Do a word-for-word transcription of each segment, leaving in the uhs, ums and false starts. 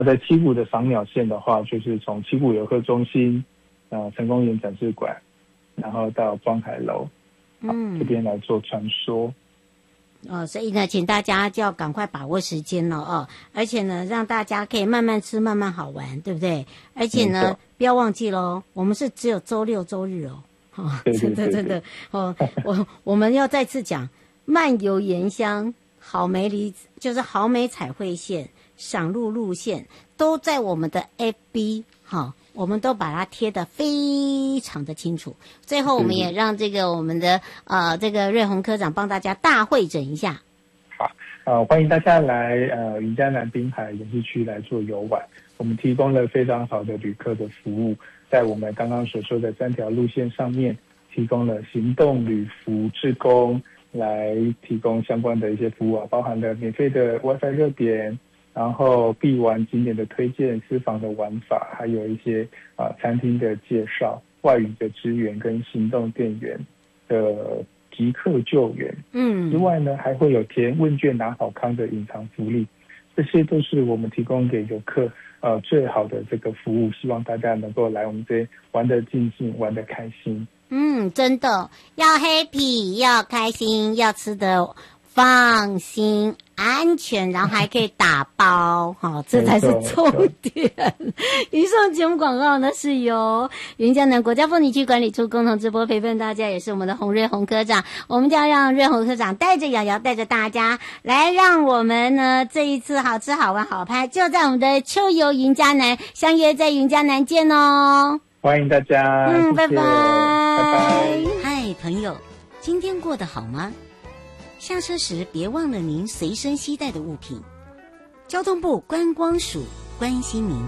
在七股的赏鸟线的话，就是从七股游客中心、呃成功园展示馆，然后到光海楼，嗯，这边来做穿梭。 哦，所以呢，请大家就要赶快把握时间了哦，而且呢，让大家可以慢慢吃，慢慢好玩，对不对？而且呢，不要忘记咯，我们是只有周六周日哦，哦，真的真的哦，我我们要再次讲，漫游原乡、好美里就是好美彩绘线、赏鹿路线都在我们的 F B 哈、哦。我们都把它贴得非常的清楚。最后，我们也让这个我们的呃这个瑞鸿科长帮大家大会诊一下。 好，呃，欢迎大家来呃云嘉南滨海演示区来做游玩。我们提供了非常好的旅客的服务，在我们刚刚所说的三条路线上面，提供了行动旅服志工来提供相关的一些服务啊，包含了免费的 WiFi 热点。然后必玩景点的推荐、私房的玩法，还有一些啊、呃、餐厅的介绍、外语的支援跟行动电源的即刻救援。嗯，之外呢，还会有填问卷拿好康的隐藏福利，这些都是我们提供给游客呃最好的这个服务，希望大家能够来我们这边玩得尽兴，玩得开心。 嗯，真的要 happy， 要开心，要吃得放心。安全，然后还可以打包，好、哦，这才是重点。以上节目广告呢是由云嘉南国家风景区管理处共同直播，陪伴大家也是我们的洪瑞鸿科长。我们就要让瑞鸿科长带着瑶瑶，带着大家来，让我们呢这一次好吃好玩好拍，就在我们的秋游云嘉南，相约在云嘉南见哦！ 欢迎大家， 嗯， 谢谢拜拜， 拜拜。 嗨，朋友，今天过得好吗？下车时别忘了您随身携带的物品。交通部观光署关心您。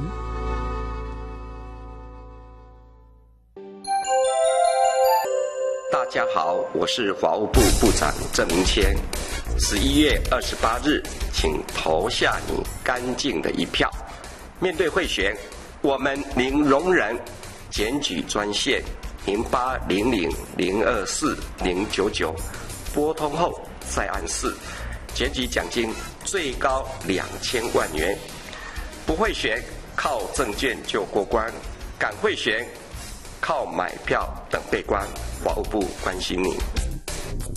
大家好，我是法务部部长郑明谦。十一月二十八日，请投下你干净的一票。面对贿选，我们零容忍。检举专线零八零零零二四零九九，拨通后再按四，检举奖金最高两千万元。不贿选，靠证件就过关；敢贿选，靠买票等被关。法务部关心你。